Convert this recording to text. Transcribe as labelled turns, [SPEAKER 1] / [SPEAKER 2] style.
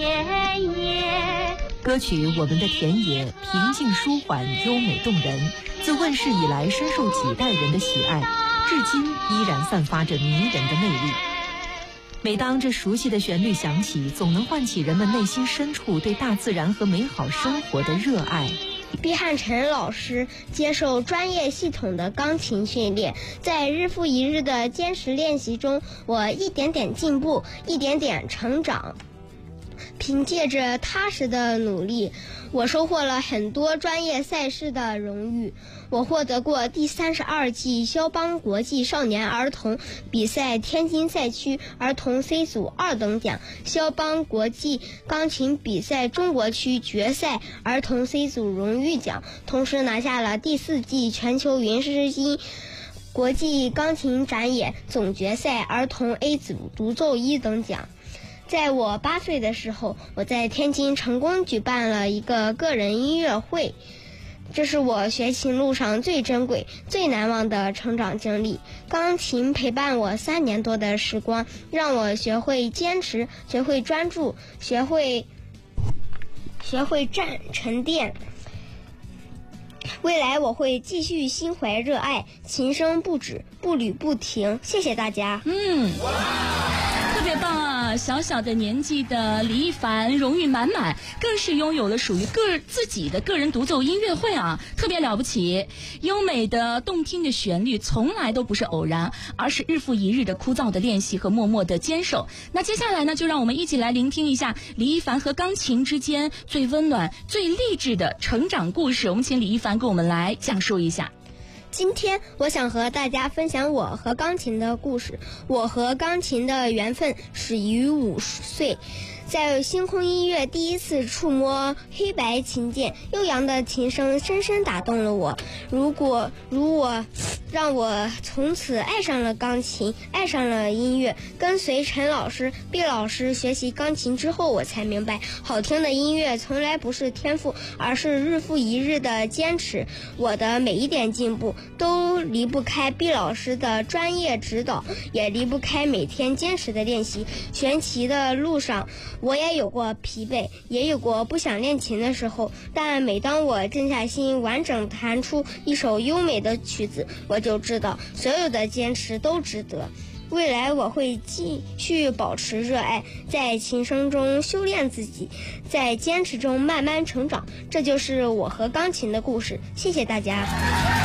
[SPEAKER 1] 歌曲《我们的田野》平静舒缓、优美动人，自问世以来深受几代人的喜爱，至今依然散发着迷人的魅力。每当这熟悉的旋律响起，总能唤起人们内心深处对大自然和美好生活的热爱。
[SPEAKER 2] 毕汉辰老师接受专业系统的钢琴训练，在日复一日的坚持练习中，我一点点进步，一点点成长。凭借着踏实的努力，我收获了很多专业赛事的荣誉。我获得过第32届肖邦国际少年儿童比赛天津赛区儿童 C 组2等奖，肖邦国际钢琴比赛中国区决赛儿童 C 组荣誉奖，同时拿下了第4届全球云诗音国际钢琴展演总决赛儿童 A 组独奏1等奖。在我8岁的时候，我在天津成功举办了一个个人音乐会，这是我学琴路上最珍贵、最难忘的成长经历。钢琴陪伴我3年多的时光，让我学会坚持，学会专注，学会沉淀。未来我会继续心怀热爱，琴声不止，步履不停。谢谢大家。
[SPEAKER 3] 特别棒啊！小小的年纪的李一凡荣誉满满，更是拥有了属于自己的个人独奏音乐会啊，特别了不起。优美的动听的旋律从来都不是偶然，而是日复一日的枯燥的练习和默默的坚守。那接下来呢，就让我们一起来聆听一下李一凡和钢琴之间最温暖、最励志的成长故事。我们请李一凡给我们来讲述一下。
[SPEAKER 2] 今天我想和大家分享我和钢琴的故事。我和钢琴的缘分始于5岁，在星空音乐第一次触摸黑白琴键，悠扬的琴声深深打动了我。让我从此爱上了钢琴，爱上了音乐。跟随陈老师、毕老师学习钢琴之后，我才明白，好听的音乐从来不是天赋，而是日复一日的坚持。我的每一点进步都离不开毕老师的专业指导，也离不开每天坚持的练习。学习的路上，我也有过疲惫，也有过不想练琴的时候，但每当我静下心，完整弹出一首优美的曲子，我就知道所有的坚持都值得。未来我会继续保持热爱，在琴声中修炼自己，在坚持中慢慢成长。这就是我和钢琴的故事。谢谢大家。